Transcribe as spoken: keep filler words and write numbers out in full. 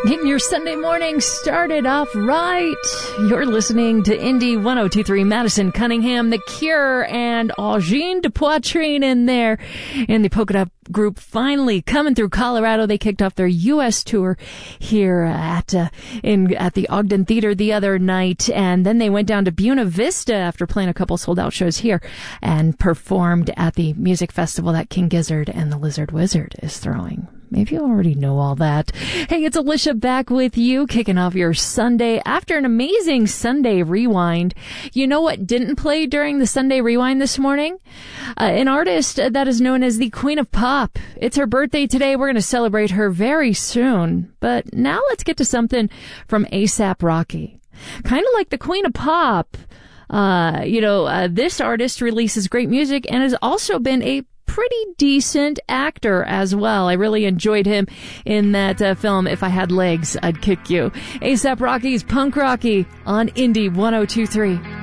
Getting your Sunday morning started off right. You're listening to Indie one oh two point three, Madison Cunningham, The Cure, and Eugene de Poitrine in there. And the Polka Dot Group finally coming through Colorado. They kicked off their U S tour here at uh, in at the Ogden Theater the other night, and then they went down to Buena Vista after playing a couple sold-out shows here and performed at the music festival that King Gizzard and the Lizard Wizard is throwing. Maybe you already know all that. Hey, it's Alicia back with you, kicking off your Sunday after an amazing Sunday Rewind. You know what didn't play during the Sunday Rewind this morning? Uh, an artist that is known as the Queen of Pop. It's her birthday today. We're going to celebrate her very soon. But now let's get to something from A$AP Rocky. Kind of like the Queen of Pop. Uh, you know, uh, this artist releases great music and has also been a pretty decent actor as well. I really enjoyed him in that uh, film, If I Had Legs, I'd Kick You. A$AP Rocky's Punk Rocky on Indie one oh two point three.